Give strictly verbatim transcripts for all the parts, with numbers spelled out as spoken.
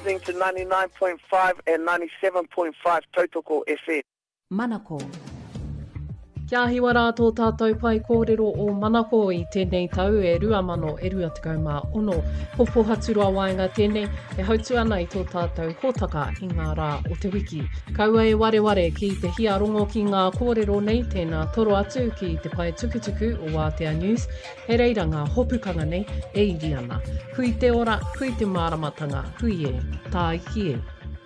listening to ninety-nine point five and ninety-seven point five Tautoko F M. Manako. Kia hiwa rātou tātou pai kōrero o Manako i tēnei tau e rua mano e rua tekau mā ono. Ko Pohaturua Waenga tēnei e hautu ana i tō tātou hōtaka i ngā rā o te wiki. Kaua e ware ware ki te hia rongo ki ngā kōrero nei tēnā toro atu ki te pai tukutuku o Aotea News. He reira ngā hopukanga nei e iri ana. Hui te ora, hui te māramatanga, hui e, tā iki e.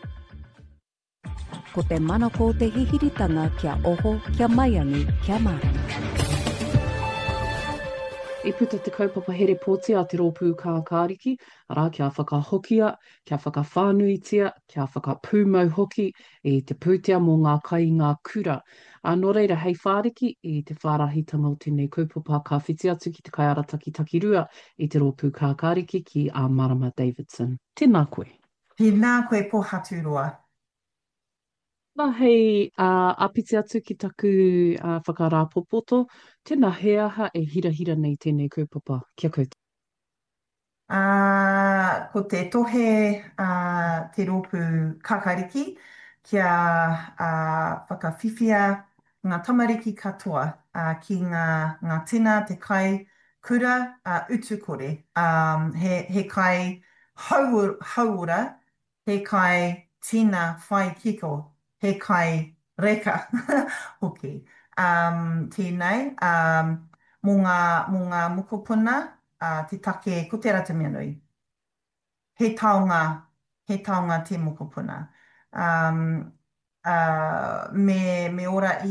Ko te manako te hihiritanga kia oho, kia maiangi, kia marama. I puta te kaupapa here pōti a te rōpū kākāriki, arā kia whakahokia, kia whakawhānuitia, kia whakapūmau hoki i te pūtea mō ngā kai ngā kura. Anō reira hei whāriki i te whārahitanga o tēnei kaupapa ka whiti atu ki te kaiarataki takirua i te rōpū kākāriki ki a Marama Davidson. Tēnā koe. Tēnā koe Pohaturua. Nā hei uh, apiti atu ki taku uh, whakarāpopoto, tēnā he aha e hira hira nei tēnei kaupapa. Kia koutou. Uh, ko te tohe uh, te rōpū kākāriki, kia uh, whakawhiwhia ngā tamariki katoa uh, ki ngā, ngā tina te kai kura uh, utukore. Um, he, he kai hau, hauora, he kai tina whai kiko. He kai reka hoki. Um, tēnei, um, mō ngā, mō ngā mokopuna, uh, te take ko te rata mea nui. He taonga, he taonga te mokopuna. Um, uh, me, me ora i